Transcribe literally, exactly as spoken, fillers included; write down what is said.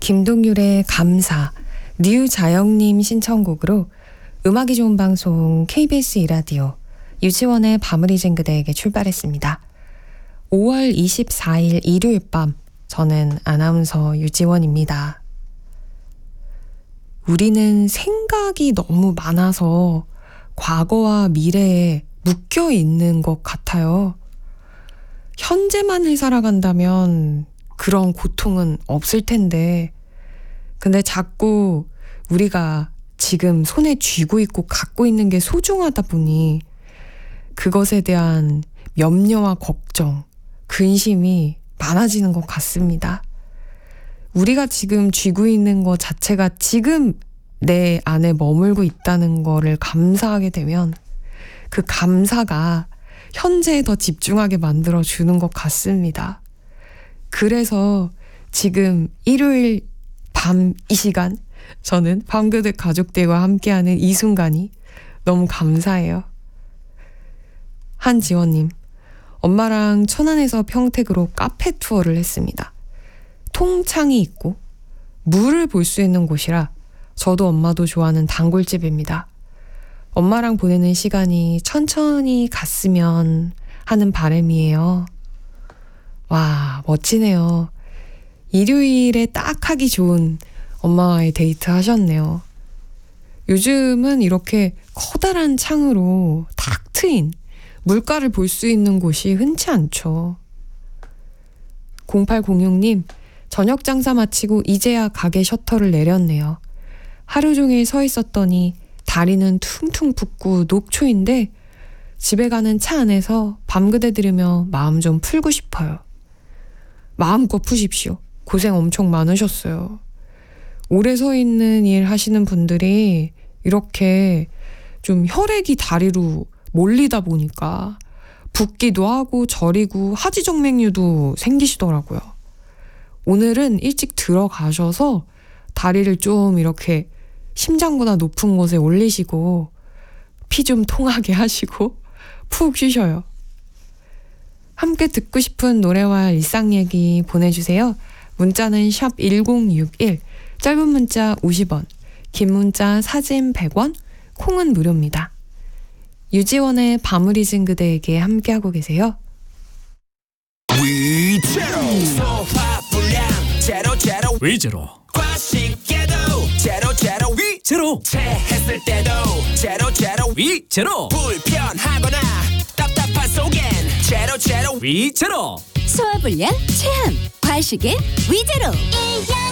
김동률의 감사, 류자영님 신청곡으로 음악이 좋은 방송 케이비에스 이라디오 유치원의 밤을 잊은 그대에게 출발했습니다. 오월 이십사일 일요일 밤, 저는 아나운서 유지원입니다. 우리는 생각이 너무 많아서 과거와 미래에 묶여 있는 것 같아요. 현재만을 살아간다면 그런 고통은 없을 텐데, 근데 자꾸 우리가 지금 손에 쥐고 있고 갖고 있는 게 소중하다 보니 그것에 대한 염려와 걱정, 근심이 많아지는 것 같습니다. 우리가 지금 쥐고 있는 것 자체가 지금 내 안에 머물고 있다는 거를 감사하게 되면 그 감사가 현재에 더 집중하게 만들어주는 것 같습니다. 그래서 지금 일요일 밤 이 시간, 저는 밤그득 가족들과 함께하는 이 순간이 너무 감사해요. 한지원님, 엄마랑 천안에서 평택으로 카페 투어를 했습니다. 통창이 있고 물을 볼 수 있는 곳이라 저도 엄마도 좋아하는 단골집입니다. 엄마랑 보내는 시간이 천천히 갔으면 하는 바람이에요. 와, 멋지네요. 일요일에 딱 하기 좋은 엄마와의 데이트 하셨네요. 요즘은 이렇게 커다란 창으로 탁 트인 물가를 볼 수 있는 곳이 흔치 않죠. 공팔공육님, 저녁 장사 마치고 이제야 가게 셔터를 내렸네요. 하루 종일 서 있었더니 다리는 퉁퉁 붓고 녹초인데 집에 가는 차 안에서 밤그대 들으며 마음 좀 풀고 싶어요. 마음껏 푸십시오. 고생 엄청 많으셨어요. 오래 서 있는 일 하시는 분들이 이렇게 좀 혈액이 다리로 몰리다 보니까 붓기도 하고 저리고 하지정맥류도 생기시더라고요. 오늘은 일찍 들어가셔서 다리를 좀 이렇게 심장보다 높은 곳에 올리시고 피 좀 통하게 하시고 푹 쉬셔요. 함께 듣고 싶은 노래와 일상 얘기 보내주세요. 문자는 샵 일공육일, 짧은 문자 오십 원, 긴 문자 사진 백 원, 콩은 무료입니다. 유지원의 밤을 잊은 그대에게 함께하고 계세요. 위제로 위제로 과식에도 제로 제로 위제로 체했을 때도 제로 제로 위제로 불편하거나 답답한 속엔 제로 제로 위제로 소화불량, 체함, 과식엔 위제로.